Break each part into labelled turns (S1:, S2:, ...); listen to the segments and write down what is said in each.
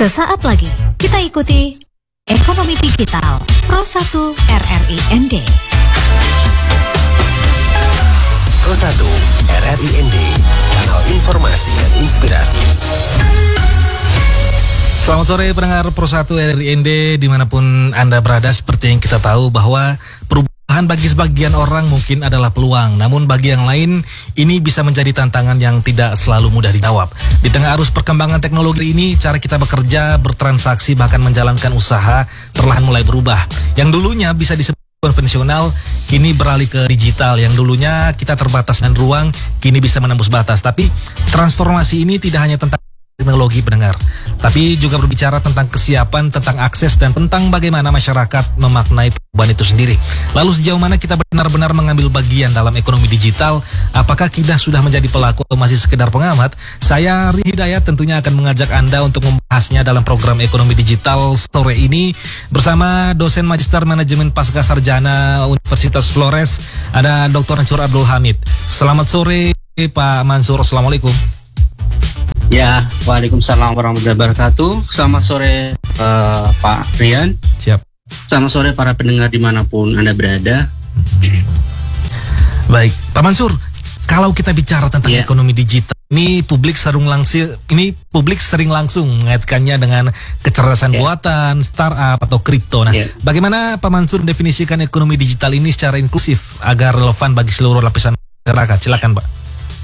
S1: Sesaat lagi kita ikuti Ekonomi Digital Pro 1 RRI ND.
S2: Pro 1 RRI ND, kanal informasi dan inspirasi.
S3: Selamat sore pendengar Pro 1 RRI ND dimanapun Anda berada. Seperti yang kita tahu bahwa perubahan bagi sebagian orang mungkin adalah peluang, namun bagi yang lain ini bisa menjadi tantangan yang tidak selalu mudah dijawab. Di tengah arus perkembangan teknologi ini, cara kita bekerja, bertransaksi, bahkan menjalankan usaha perlahan mulai berubah. Yang dulunya bisa disebut konvensional, kini beralih ke digital. Yang dulunya kita terbatas dengan ruang, kini bisa menembus batas. Tapi transformasi ini tidak hanya tentang teknologi pendengar, tapi juga berbicara tentang kesiapan, tentang akses, dan tentang bagaimana masyarakat memaknai perubahan itu sendiri. Lalu sejauh mana kita benar-benar mengambil bagian dalam ekonomi digital? Apakah kita sudah menjadi pelaku atau masih sekedar pengamat? Saya Ri Hidayat tentunya akan mengajak Anda untuk membahasnya dalam program ekonomi digital sore ini bersama dosen Magister Manajemen Pasca Sarjana Universitas Flores, ada Dr. Mansur Abdul Hamid. Selamat sore Pak Mansur, Assalamualaikum.
S4: Ya, waalaikumsalam warahmatullahi wabarakatuh. Selamat sore Pak Rian.
S3: Siap.
S4: Selamat sore para pendengar dimanapun Anda berada.
S3: Baik, Pak Mansur, kalau kita bicara tentang ekonomi digital, ini publik sering langsung mengaitkannya dengan kecerdasan buatan, startup atau kripto. Nah, bagaimana Pak Mansur definisikan ekonomi digital ini secara inklusif agar relevan bagi seluruh lapisan masyarakat? Silakan, Pak.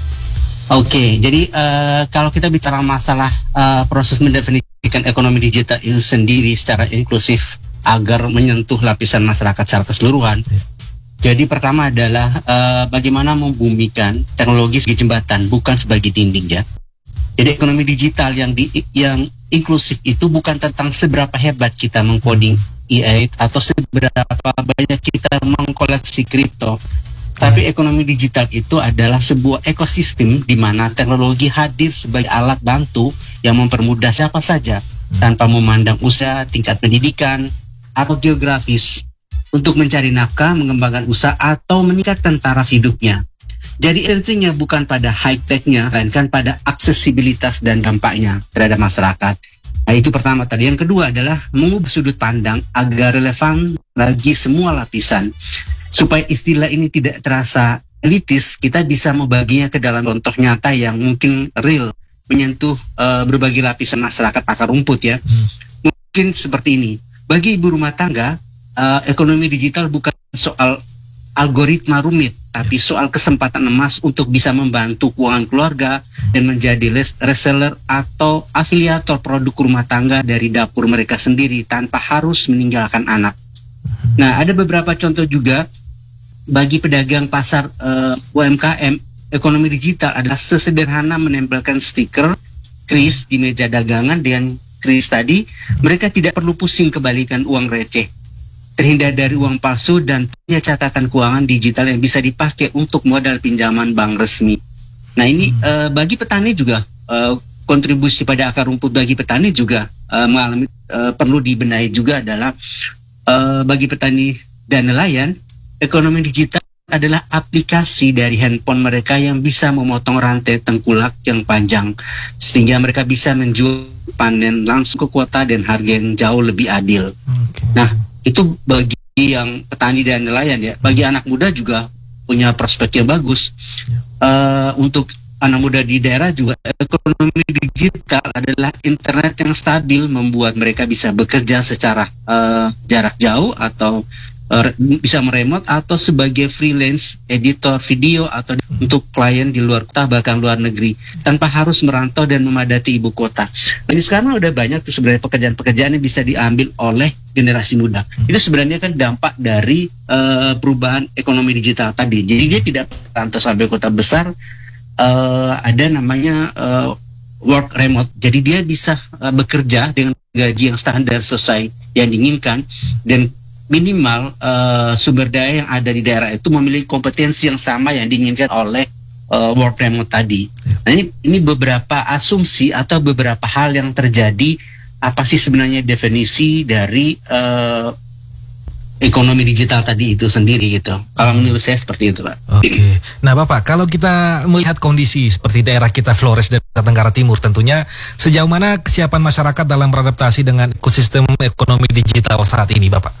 S4: Oke, jadi kalau kita bicara masalah proses mendefinisikan ekonomi digital itu sendiri secara inklusif agar menyentuh lapisan masyarakat secara keseluruhan. Jadi pertama adalah bagaimana membumikan teknologi sebagai jembatan, bukan sebagai dinding ya. Jadi ekonomi digital yang inklusif itu bukan tentang seberapa hebat kita mengcoding AI atau seberapa banyak kita mengkoleksi kripto. Tapi ekonomi digital itu adalah sebuah ekosistem di mana teknologi hadir sebagai alat bantu yang mempermudah siapa saja tanpa memandang usia, tingkat pendidikan, atau geografis untuk mencari nafkah, mengembangkan usaha, atau meningkatkan taraf hidupnya. Jadi intinya bukan pada high-tech-nya, melainkan pada aksesibilitas dan dampaknya terhadap masyarakat. Nah, itu pertama tadi. Yang kedua adalah mengubah sudut pandang agar relevan bagi semua lapisan. Supaya istilah ini tidak terasa elitis, kita bisa membaginya ke dalam contoh nyata yang mungkin real, menyentuh berbagai lapisan masyarakat akar rumput ya. Mungkin seperti ini. Bagi ibu rumah tangga, ekonomi digital bukan soal algoritma rumit, tapi soal kesempatan emas untuk bisa membantu keuangan keluarga dan menjadi reseller atau afiliator produk rumah tangga dari dapur mereka sendiri tanpa harus meninggalkan anak. Nah, ada beberapa contoh juga bagi pedagang pasar UMKM. Ekonomi digital adalah sesederhana menempelkan stiker kris di meja dagangan. Dengan kris tadi, mereka tidak perlu pusing kembalikan uang receh, terhindar dari uang palsu, dan punya catatan keuangan digital yang bisa dipakai untuk modal pinjaman bank resmi. Nah, ini bagi petani juga kontribusi pada akar rumput bagi petani juga mengalami perlu dibenahi juga adalah bagi petani dan nelayan. Ekonomi digital adalah aplikasi dari handphone mereka yang bisa memotong rantai tengkulak yang panjang sehingga mereka bisa menjual panen langsung ke kota dan harga yang jauh lebih adil. Nah, itu bagi yang petani dan nelayan ya. Bagi anak muda juga punya prospek yang bagus. Untuk anak muda di daerah juga, ekonomi digital adalah internet yang stabil, membuat mereka bisa bekerja secara jarak jauh atau bisa meremote atau sebagai freelance editor video atau untuk klien di luar kota bahkan luar negeri tanpa harus merantau dan memadati ibu kota. Jadi sekarang udah banyak tuh sebenarnya pekerjaan-pekerjaan yang bisa diambil oleh generasi muda. Itu sebenarnya kan dampak dari perubahan ekonomi digital tadi. Jadi dia tidak merantau sampai kota besar. Ada namanya work remote. Jadi dia bisa bekerja dengan gaji yang standar sesuai yang diinginkan, dan minimal sumber daya yang ada di daerah itu memiliki kompetensi yang sama yang diinginkan oleh work remote tadi. Nah, ini beberapa asumsi atau beberapa hal yang terjadi. Apa sih sebenarnya definisi dari ekonomi digital tadi itu sendiri gitu. Kalau menurut saya seperti itu, Pak.
S3: Oke. Nah, Bapak, kalau kita melihat kondisi seperti daerah kita Flores dan Nusa Tenggara Timur, tentunya sejauh mana kesiapan masyarakat dalam beradaptasi dengan ekosistem ekonomi digital saat ini, Bapak?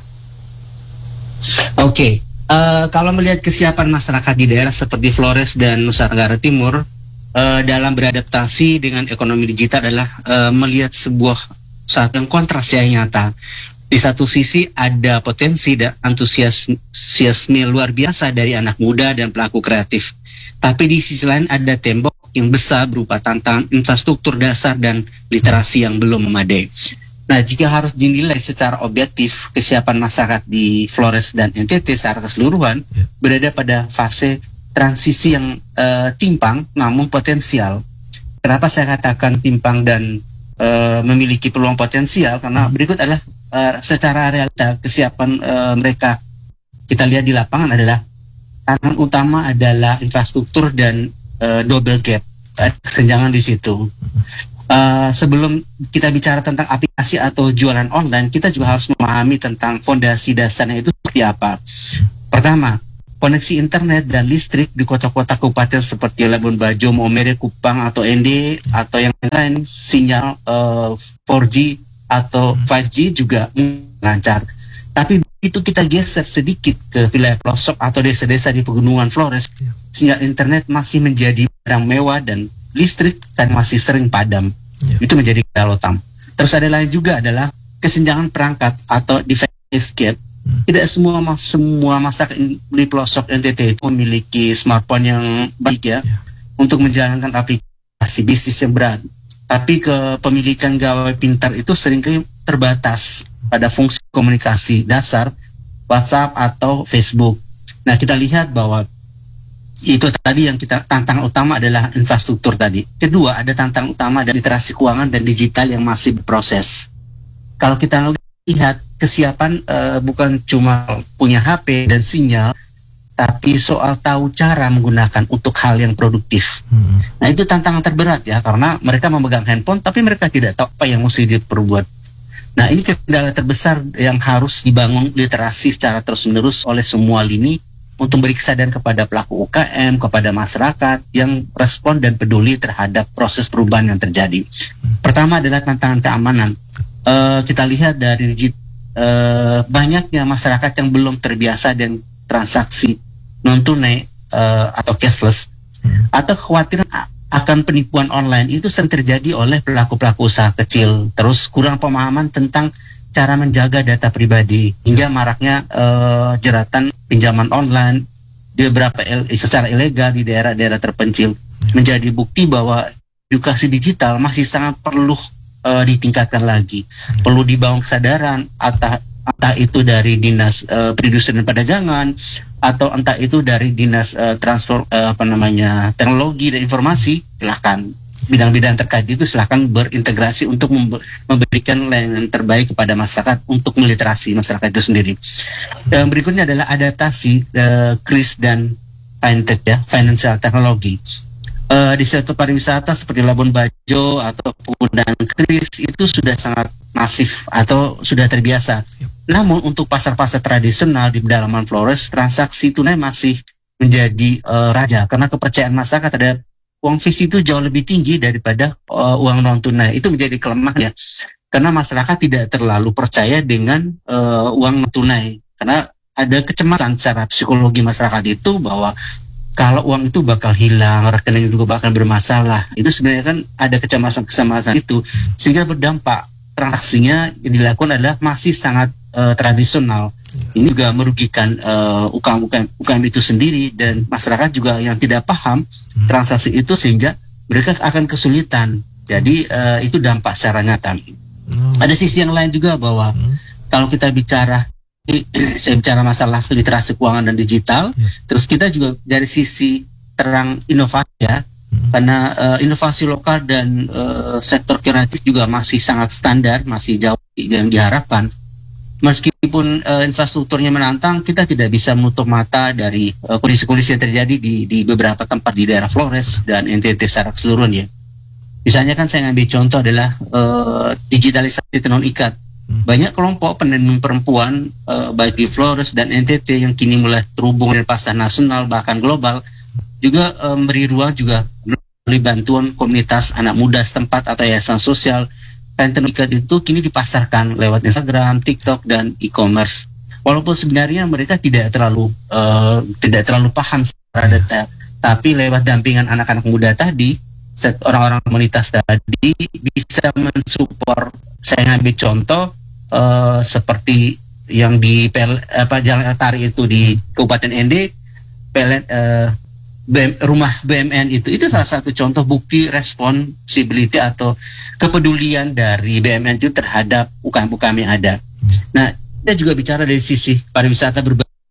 S4: Oke. Kalau melihat kesiapan masyarakat di daerah seperti Flores dan Nusa Tenggara Timur dalam beradaptasi dengan ekonomi digital adalah melihat sebuah saat yang kontras yang nyata. Di satu sisi ada potensi dan antusiasme luar biasa dari anak muda dan pelaku kreatif. Tapi di sisi lain ada tembok yang besar berupa tantangan infrastruktur dasar dan literasi yang belum memadai. Nah, jika harus dinilai secara objektif, kesiapan masyarakat di Flores dan NTT secara keseluruhan berada pada fase transisi yang timpang namun potensial. Kenapa saya katakan timpang dan memiliki peluang potensial? Karena berikut adalah secara realita kesiapan mereka kita lihat di lapangan adalah tantangan utama adalah infrastruktur dan double gap, kesenjangan di situ. Sebelum kita bicara tentang aplikasi atau jualan online, kita juga harus memahami tentang fondasi dasarnya itu seperti apa. Pertama, koneksi internet dan listrik di kota-kota kabupaten seperti Labuan Bajo, Maumere, Kupang atau ND atau yang lain, sinyal 4G atau 5G juga lancar. Tapi itu kita geser sedikit ke wilayah pelosok atau desa-desa di pegunungan Flores, sinyal internet masih menjadi barang mewah dan listrik kan masih sering padam. Itu menjadi kendala utama. Terus ada lain juga adalah kesenjangan perangkat atau device gap. Tidak semua masyarakat di pelosok NTT itu memiliki smartphone yang baik untuk menjalankan aplikasi bisnis yang berat. Tapi kepemilikan gawai pintar itu seringkali terbatas pada fungsi komunikasi dasar WhatsApp atau Facebook. Nah, kita lihat bahwa itu tadi yang kita tantangan utama adalah infrastruktur tadi. Kedua, ada tantangan utama dari literasi keuangan dan digital yang masih berproses. Kalau kita lihat kesiapan bukan cuma punya HP dan sinyal, tapi soal tahu cara menggunakan untuk hal yang produktif. Nah, itu tantangan terberat ya, karena mereka memegang handphone tapi mereka tidak tahu apa yang mesti diperbuat. Nah, ini kendala terbesar yang harus dibangun literasi secara terus-menerus oleh semua lini untuk beri kesadaran kepada pelaku UKM, kepada masyarakat yang respon dan peduli terhadap proses perubahan yang terjadi. Pertama adalah tantangan keamanan. Kita lihat dari banyaknya masyarakat yang belum terbiasa dengan transaksi non tunai atau cashless, atau kekhawatiran akan penipuan online itu sering terjadi oleh pelaku-pelaku usaha kecil. Terus kurang pemahaman tentang cara menjaga data pribadi hingga maraknya jeratan pinjaman online di beberapa secara ilegal di daerah-daerah terpencil, menjadi bukti bahwa edukasi digital masih sangat perlu ditingkatkan lagi. Perlu dibangun kesadaran entah itu dari dinas perindustrian dan perdagangan atau entah itu dari dinas teknologi dan informasi. Silahkan bidang-bidang terkait itu silahkan berintegrasi untuk memberikan layanan terbaik kepada masyarakat untuk meliterasi masyarakat itu sendiri. Yang berikutnya adalah adaptasi KRIS dan fintech ya, financial technology. Di sektor pariwisata seperti Labuan Bajo atau penggunaan KRIS itu sudah sangat masif atau sudah terbiasa. Namun untuk pasar-pasar tradisional di pedalaman Flores, transaksi tunai masih menjadi raja karena kepercayaan masyarakat terhadap uang fisikal itu jauh lebih tinggi daripada uang non tunai. Itu menjadi kelemahan ya, karena masyarakat tidak terlalu percaya dengan uang non tunai karena ada kecemasan secara psikologi masyarakat itu bahwa kalau uang itu bakal hilang, rekening juga bakal bermasalah. Itu sebenarnya kan ada kecemasan itu, sehingga berdampak transaksinya yang dilakukan adalah masih sangat tradisional. Ini juga merugikan UKM itu sendiri dan masyarakat juga yang tidak paham transaksi itu, sehingga mereka akan kesulitan. Jadi itu dampak secara nyata. Ada sisi yang lain juga bahwa kalau kita bicara saya bicara masalah literasi keuangan dan digital, terus kita juga dari sisi terang inovasi ya, karena inovasi lokal dan sektor kreatif juga masih sangat standar, masih jauh yang diharapkan. Meskipun infrastrukturnya menantang, kita tidak bisa menutup mata dari kondisi-kondisi yang terjadi di beberapa tempat di daerah Flores dan NTT secara keseluruhan ya. Misalnya kan saya ngambil contoh adalah digitalisasi tenun ikat. banyak kelompok penenun perempuan baik di Flores dan NTT yang kini mulai terhubung dengan pasar nasional bahkan global juga memberi ruang juga melalui bantuan komunitas anak muda setempat atau yayasan sosial. Kain tenun ikat itu kini dipasarkan lewat Instagram, TikTok dan e-commerce. Walaupun sebenarnya mereka tidak terlalu paham secara detail, tapi lewat dampingan anak-anak muda tadi, orang-orang komunitas tadi bisa mensupport. Saya ngambil contoh seperti yang di Jalan Tari itu di Kabupaten ND, rumah BMN itu salah satu contoh bukti responsibility atau kepedulian dari BMN itu terhadap UKM-UKM yang ada. Nah, kita juga bicara dari sisi pariwisata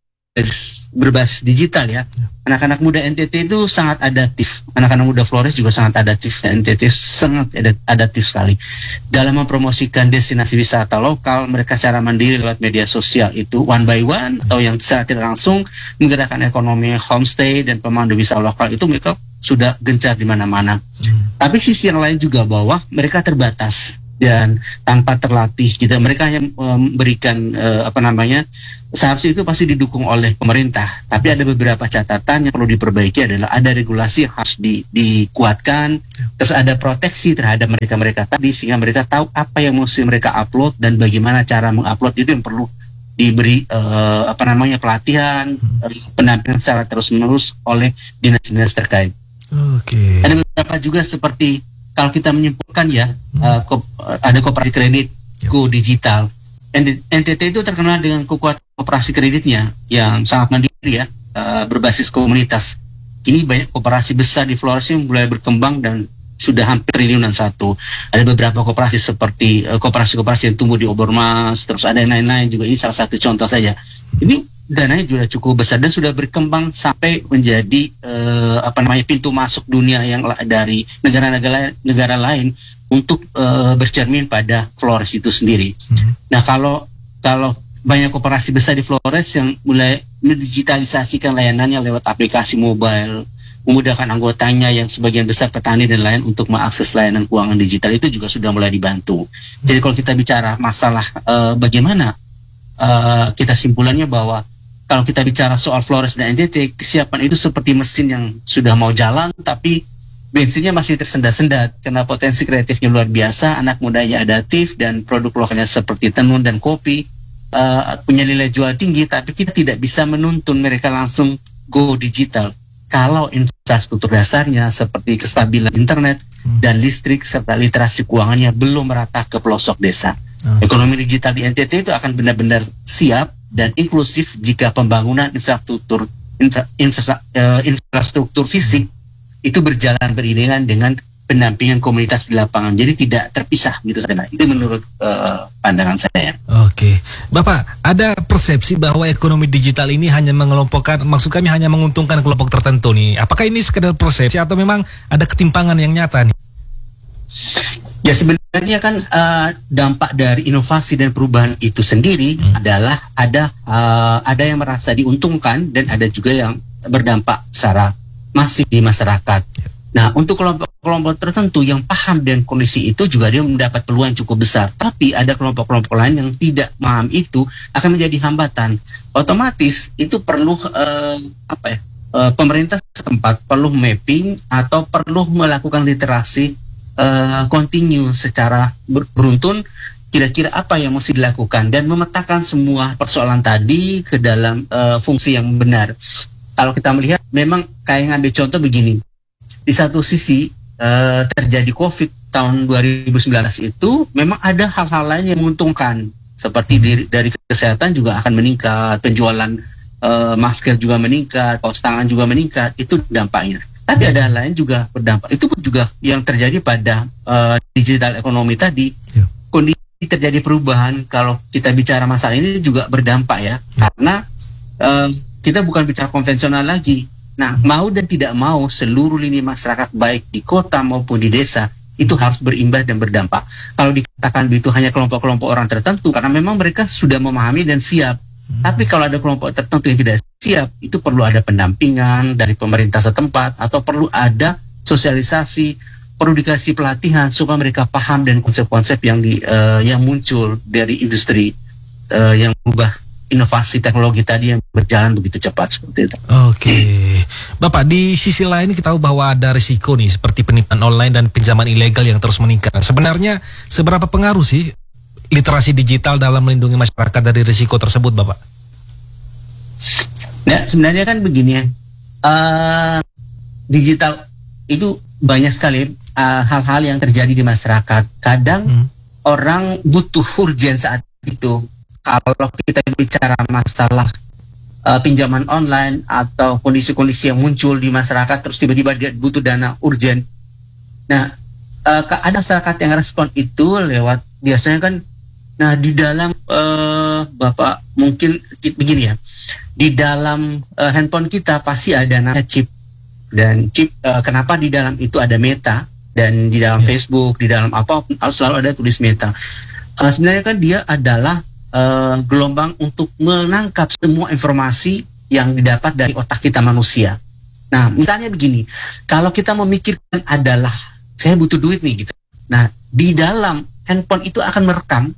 S4: berbasis digital ya. Anak-anak muda NTT itu sangat adaptif. Anak-anak muda Flores juga sangat adaptif. NTT sangat adaptif sekali dalam mempromosikan destinasi wisata lokal. Mereka secara mandiri lewat media sosial itu one by one atau yang secara tidak langsung menggerakkan ekonomi homestay dan pemandu wisata lokal itu mereka sudah gencar di mana-mana. Tapi sisi yang lain juga bahwa mereka terbatas dan tanpa terlatih gitu. Mereka hanya memberikan seharusnya itu pasti didukung oleh pemerintah. Tapi ada beberapa catatan yang perlu diperbaiki adalah ada regulasi yang harus dikuatkan, terus ada proteksi terhadap mereka tadi sehingga mereka tahu apa yang mesti mereka upload dan bagaimana cara mengupload itu yang perlu diberi pelatihan, pendampingan secara terus-menerus oleh dinas-dinas terkait. Ada beberapa juga seperti kalau kita menyimpulkan ya, ada koperasi kredit Go Digital. NTT itu terkenal dengan kekuatan koperasi kreditnya yang sangat mandiri ya, berbasis komunitas. Kini banyak koperasi besar di Flores yang mulai berkembang dan sudah hampir triliunan satu. Ada beberapa koperasi seperti koperasi-koperasi yang tumbuh di Obormas, terus ada yang lain-lain juga. Ini salah satu contoh saja. Ini dananya juga cukup besar dan sudah berkembang sampai menjadi pintu masuk dunia yang dari negara lain untuk bercermin pada Flores itu sendiri. Nah, kalau banyak koperasi besar di Flores yang mulai mendigitalisasikan layanannya lewat aplikasi mobile, memudahkan anggotanya yang sebagian besar petani dan lain untuk mengakses layanan keuangan digital itu juga sudah mulai dibantu. Jadi kalau kita bicara masalah bagaimana kita simpulannya bahwa kalau kita bicara soal Flores dan NTT, kesiapan itu seperti mesin yang sudah mau jalan tapi bensinnya masih tersendat-sendat karena potensi kreatifnya luar biasa, anak mudanya adaptif dan produk lokalnya seperti tenun dan kopi punya nilai jual tinggi, tapi kita tidak bisa menuntun mereka langsung go digital kalau infrastruktur dasarnya seperti kestabilan internet dan listrik serta literasi keuangannya belum merata ke pelosok desa. Ekonomi digital di NTT itu akan benar-benar siap dan inklusif jika pembangunan infrastruktur fisik itu berjalan beriringan dengan pendampingan komunitas di lapangan. Jadi tidak terpisah gitu saja. Itu menurut pandangan saya.
S3: Oke, Bapak, ada persepsi bahwa ekonomi digital ini hanya mengelompokkan, maksud kami hanya menguntungkan kelompok tertentu nih. Apakah ini sekedar persepsi atau memang ada ketimpangan yang nyata nih?
S4: Ya sebenarnya kan dampak dari inovasi dan perubahan itu sendiri adalah ada yang merasa diuntungkan dan ada juga yang berdampak secara masif di masyarakat. Nah, untuk kelompok tertentu yang paham dan kondisi itu juga dia mendapat peluang yang cukup besar. Tapi ada kelompok-kelompok lain yang tidak paham itu akan menjadi hambatan. Otomatis itu perlu pemerintah setempat perlu mapping atau perlu melakukan literasi continue secara beruntun kira-kira apa yang mesti dilakukan dan memetakan semua persoalan tadi ke dalam fungsi yang benar. Kalau kita melihat memang kayak ngambil contoh begini, di satu sisi terjadi COVID tahun 2019 itu memang ada hal-hal lain yang menguntungkan seperti dari kesehatan juga akan meningkat, penjualan masker juga meningkat, kaos tangan juga meningkat, itu dampaknya. Tapi ada lain juga berdampak. Itu pun juga yang terjadi pada digital ekonomi tadi. Kondisi terjadi perubahan. Kalau kita bicara masalah ini juga berdampak ya. Karena kita bukan bicara konvensional lagi. Nah, mau dan tidak mau seluruh lini masyarakat baik di kota maupun di desa itu harus berimbas dan berdampak. Kalau dikatakan itu hanya kelompok-kelompok orang tertentu, karena memang mereka sudah memahami dan siap. Tapi kalau ada kelompok tertentu yang tidak siap, itu perlu ada pendampingan dari pemerintah setempat atau perlu ada sosialisasi perlu dikasih pelatihan supaya mereka paham dan konsep-konsep yang muncul dari industri yang berubah, inovasi teknologi tadi yang berjalan begitu cepat seperti itu.
S3: Oke. Bapak, di sisi lain kita tahu bahwa ada risiko nih seperti penipuan online dan pinjaman ilegal yang terus meningkat. Sebenarnya seberapa pengaruh sih literasi digital dalam melindungi masyarakat dari risiko tersebut, Bapak?
S4: Nah, sebenarnya kan begini ya. Digital itu banyak sekali hal-hal yang terjadi di masyarakat. Kadang orang butuh urgen saat itu. Kalau kita bicara masalah pinjaman online atau kondisi-kondisi yang muncul di masyarakat, terus tiba-tiba dia butuh dana urgen. Nah, ada masyarakat yang respon itu lewat biasanya kan. Nah, di dalam Bapak mungkin begini ya. Di dalam handphone kita pasti ada namanya chip. Dan chip, kenapa di dalam itu ada Meta, dan di dalam Facebook, di dalam apa selalu ada tulis Meta. Sebenarnya kan dia adalah gelombang untuk menangkap semua informasi yang didapat dari otak kita manusia. Nah, misalnya begini, kalau kita memikirkan adalah saya butuh duit nih gitu. Nah, di dalam handphone itu akan merekam,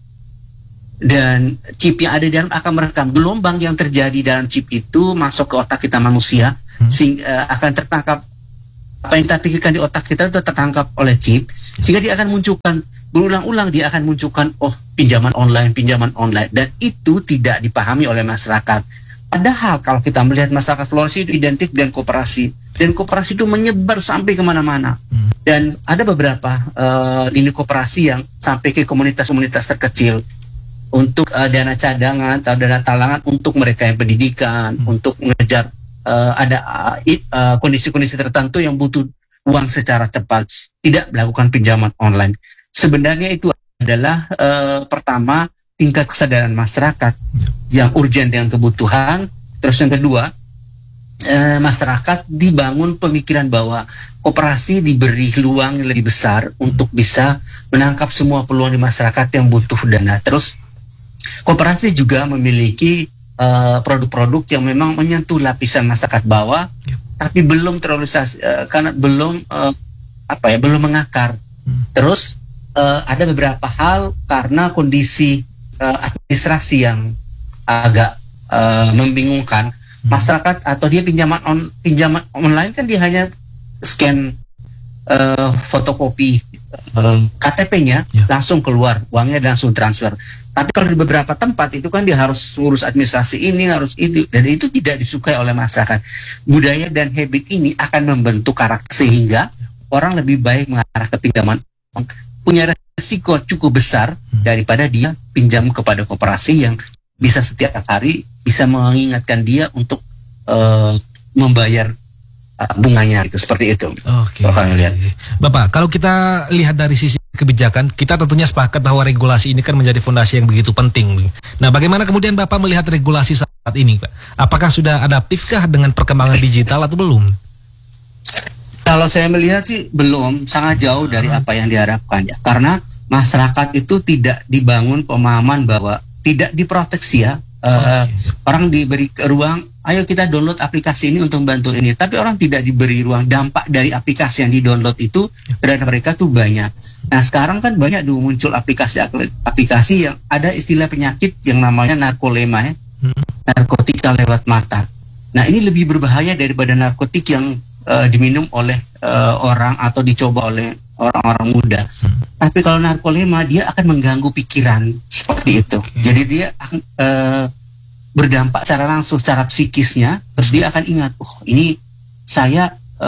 S4: dan chip yang ada di dalam akan merekam gelombang yang terjadi dalam chip itu masuk ke otak kita manusia, sehingga akan tertangkap apa yang kita pikirkan di otak kita itu tertangkap oleh chip, sehingga dia akan munculkan berulang-ulang, dia akan munculkan pinjaman online, dan itu tidak dipahami oleh masyarakat. Padahal kalau kita melihat masyarakat Flores itu identik dengan koperasi, dan koperasi itu menyebar sampai kemana-mana, dan ada beberapa lini koperasi yang sampai ke komunitas-komunitas terkecil untuk dana cadangan atau dana talangan untuk mereka yang pendidikan, untuk mengejar kondisi-kondisi tertentu yang butuh uang secara cepat, tidak melakukan pinjaman online. Sebenarnya itu adalah pertama tingkat kesadaran masyarakat yang urgen dengan kebutuhan. Terus yang kedua, masyarakat dibangun pemikiran bahwa koperasi diberi peluang yang lebih besar untuk bisa menangkap semua peluang di masyarakat yang butuh dana. Terus koperasi juga memiliki produk-produk yang memang menyentuh lapisan masyarakat bawah, tapi belum terrealisasi karena belum belum mengakar. Terus ada beberapa hal karena kondisi administrasi yang agak membingungkan masyarakat, atau dia pinjaman online kan dia hanya scan fotokopi KTP-nya, langsung keluar uangnya, langsung transfer. Tapi kalau di beberapa tempat itu kan dia harus ngurus administrasi ini, harus itu, dan itu tidak disukai oleh masyarakat. Budaya dan habit ini akan membentuk karakter sehingga orang lebih baik mengarah ke pinjaman, punya resiko cukup besar daripada dia pinjam kepada koperasi yang bisa setiap hari bisa mengingatkan dia untuk membayar bunganya, itu seperti itu.
S3: Oke. Bapak, kalau kita lihat dari sisi kebijakan, kita tentunya sepakat bahwa regulasi ini kan menjadi fondasi yang begitu penting. Nah, bagaimana kemudian Bapak melihat regulasi saat ini, Pak? Apakah sudah adaptifkah dengan perkembangan digital atau belum?
S4: Kalau saya melihat sih belum, sangat jauh dari apa yang diharapkan ya. Karena masyarakat itu tidak dibangun pemahaman bahwa tidak diproteksi ya. Orang diberi ruang, ayo kita download aplikasi ini untuk membantu ini, tapi orang tidak diberi ruang. Dampak dari aplikasi yang di-download itu terhadap mereka tuh banyak. Nah, sekarang kan banyak muncul aplikasi yang ada istilah penyakit yang namanya narkolema ya, narkotika lewat mata. Nah, ini lebih berbahaya daripada narkotik yang diminum oleh orang atau dicoba oleh orang-orang muda. Tapi kalau narkolema, dia akan mengganggu pikiran seperti itu. Jadi dia akan berdampak secara langsung secara psikisnya. Terus dia akan ingat, ini saya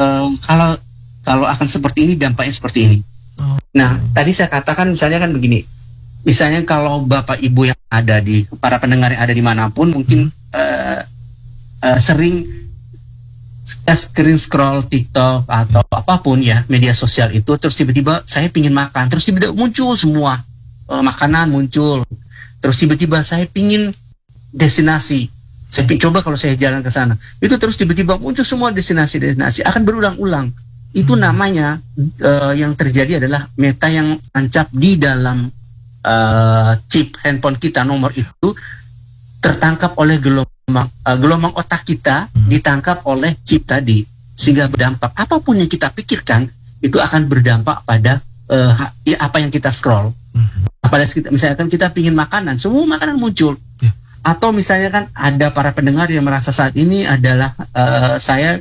S4: kalau akan seperti ini, dampaknya seperti ini. Nah, tadi saya katakan misalnya kan begini. Misalnya kalau Bapak Ibu yang ada di, para pendengar yang ada dimanapun mungkin sering scroll TikTok atau apapun ya, media sosial itu, terus tiba-tiba saya pingin makan, terus tiba-tiba muncul semua makanan muncul, terus tiba-tiba saya pingin destinasi, saya coba kalau saya jalan ke sana, itu terus tiba-tiba muncul semua destinasi akan berulang-ulang. Itu namanya yang terjadi adalah meta yang tancap di dalam chip handphone kita, nomor itu tertangkap oleh gelombang otak kita, ditangkap oleh chip tadi, sehingga berdampak apapun yang kita pikirkan itu akan berdampak pada ya apa yang kita scroll. Pada misalkan kita pingin makanan, semua makanan muncul. Atau misalnya kan ada para pendengar yang merasa saat ini adalah saya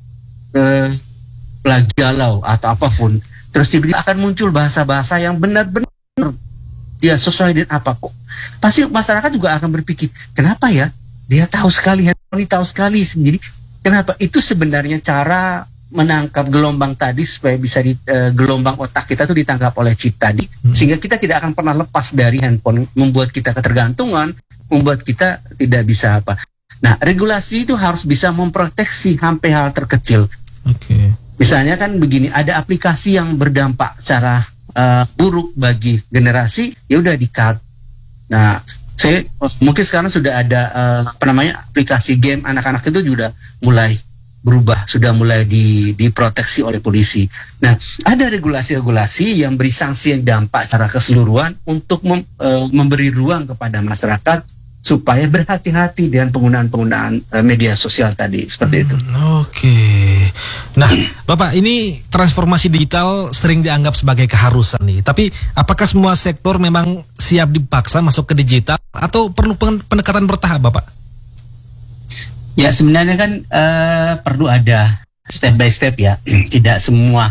S4: lagi galau atau apapun, terus tiba-tiba akan muncul bahasa-bahasa yang benar-benar dia sesuai dengan apa kok. Pasti masyarakat juga akan berpikir, kenapa ya dia tahu sekali, Henry tahu sekali sendiri. Kenapa? Itu sebenarnya cara menangkap gelombang tadi supaya bisa gelombang otak kita tuh ditangkap oleh chip tadi, sehingga kita tidak akan pernah lepas dari handphone, membuat kita ketergantungan, membuat kita tidak bisa apa. Nah, regulasi itu harus bisa memproteksi sampai hal terkecil. Misalnya kan begini, ada aplikasi yang berdampak secara buruk bagi generasi, ya udah di-cut. Nah, mungkin sekarang sudah ada aplikasi game anak-anak itu sudah mulai berubah, sudah mulai diproteksi oleh polisi. Nah, ada regulasi-regulasi yang beri sanksi yang dampak secara keseluruhan untuk memberi ruang kepada masyarakat supaya berhati-hati dengan penggunaan media sosial tadi, seperti itu.
S3: Oke. Nah, Bapak, ini transformasi digital sering dianggap sebagai keharusan nih. Tapi apakah semua sektor memang siap dipaksa masuk ke digital atau perlu pendekatan bertahap, Bapak?
S4: Ya, sebenarnya kan perlu ada step by step ya. Tidak semua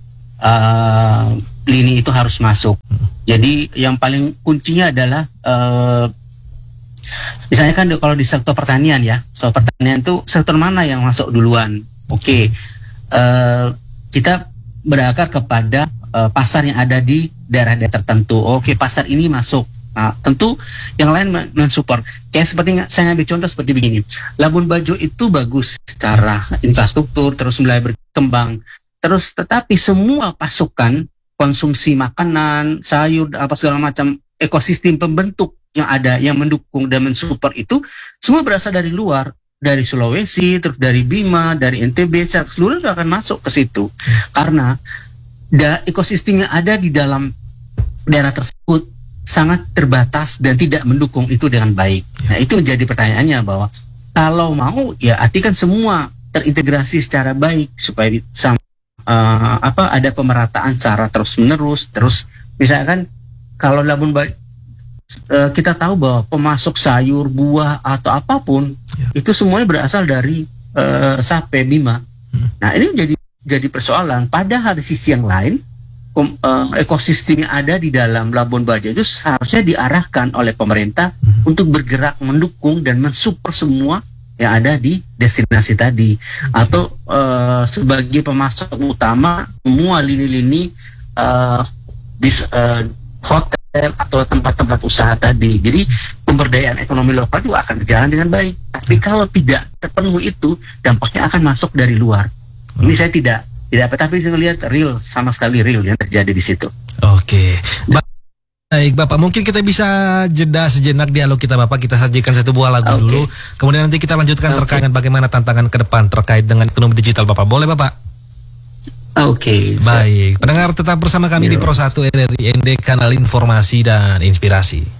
S4: lini itu harus masuk. Jadi yang paling kuncinya adalah misalnya kan kalau di sektor pertanian ya, sektor pertanian itu sektor mana yang masuk duluan? Oke, kita berakar kepada pasar yang ada di daerah-daerah tertentu. Oke, pasar ini masuk. Nah, tentu yang lain mensupport. Kayak seperti saya ambil contoh seperti begini. Labuan Bajo itu bagus secara infrastruktur, terus mulai berkembang. Terus tetapi semua pasukan konsumsi makanan, sayur, apa segala macam ekosistem pembentuk yang ada, yang mendukung dan mensupport itu semua berasal dari luar, dari Sulawesi, terus dari Bima, dari NTB, seluruh itu akan masuk ke situ. Karena ekosistem yang ada di dalam daerah tersebut sangat terbatas dan tidak mendukung itu dengan baik. Nah, itu menjadi pertanyaannya bahwa kalau mau ya artikan semua terintegrasi secara baik supaya ada pemerataan secara terus-menerus. Terus misalkan kalau Labuan Bajo kita tahu bahwa pemasok sayur, buah atau apapun itu semuanya berasal dari Sape, Bima. Nah, ini jadi persoalan. Padahal di sisi yang lain ekosistem yang ada di dalam Labuan Bajo itu seharusnya diarahkan oleh pemerintah untuk bergerak mendukung dan mensupport semua yang ada di destinasi tadi, atau sebagai pemasok utama semua lini-lini hotel atau tempat-tempat usaha tadi. Jadi pemberdayaan ekonomi lokal juga akan berjalan dengan baik. Tapi kalau tidak terpenuhi itu, dampaknya akan masuk dari luar. Ini saya tidak tapi saya lihat real, sama sekali real yang terjadi di situ.
S3: Oke. Baik, Bapak, mungkin kita bisa jeda sejenak dialog kita, Bapak. Kita sajikan satu buah lagu dulu. Kemudian nanti kita lanjutkan terkait dengan bagaimana tantangan ke depan terkait dengan ekonomi digital, Bapak. Boleh, Bapak?
S4: Oke.
S3: Baik, pendengar tetap bersama kami di Pro 1 RRI ND, kanal informasi dan inspirasi.